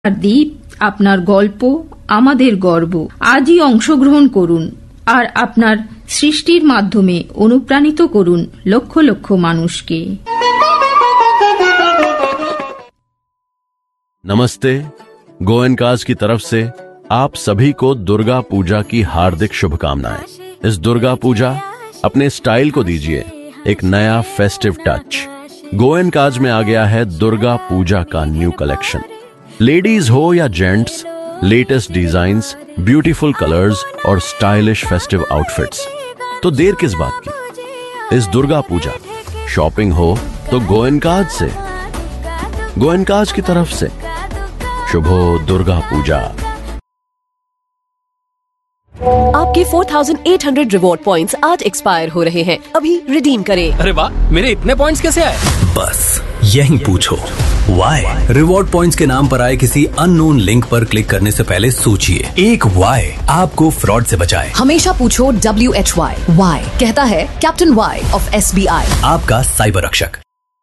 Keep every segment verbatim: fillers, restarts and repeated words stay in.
আর দ্বীপ, আপনার গল্প আমাদের গর্ব। আজই অংশগ্রহণ করুন আর আপনার সৃষ্টির মাধ্যমে অনুপ্রাণিত করুন লক্ষ লক্ষ মানুষকে। नमस्ते, गोयनकाज की तरफ से आप सभी को दुर्गा पूजा की हार्दिक शुभकामनाएं। इस दुर्गा पूजा अपने स्टाइल को दीजिए एक नया फेस्टिव टच। गोयनकाज में आ गया है दुर्गा पूजा का न्यू कलेक्शन। लेडीज हो या gents, latest designs, beautiful colours और स्टाइलिश फेस्टिव आउटफिट्स। तो देर किस बात की, इस दुर्गा पूजा शॉपिंग हो तो गोयनकाज से। गोयनकाज की तरफ से शुभो दुर्गा पूजा। आपके चार हज़ार आठ सौ रिवॉर्ड पॉइंट्स आज एक्सपायर हो रहे हैं, अभी रिडीम करें। अरे वाह, मेरे इतने पॉइंट्स कैसे आए? बस यही पूछो वाई। रिवॉर्ड पॉइंट्स के नाम पर आए किसी अननोन लिंक पर क्लिक करने से पहले सोचिए, एक वाई आपको फ्रॉड से बचाए। हमेशा पूछो डब्ल्यू एच वाई। वाई कहता है captain Y of S B I, आपका साइबर रक्षक।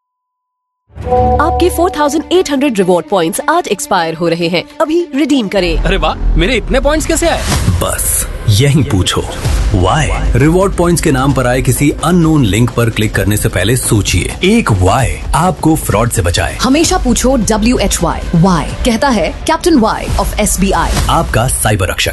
आपके चार हज़ार आठ सौ रिवॉर्ड पॉइंट्स आज एक्सपायर हो रहे हैं, अभी रिडीम करें। अरे वाह, मेरे इतने पॉइंट्स कैसे आए? बस यही पूछो वाई। रिवॉर्ड पॉइंट्स के नाम पर आए किसी अननोन लिंक पर क्लिक करने से पहले सोचिए, एक वाई आपको फ्रॉड से बचाए। हमेशा पूछो डब्ल्यू एच वाई। वाई कहता है captain Y of S B I, आपका साइबर रक्षक।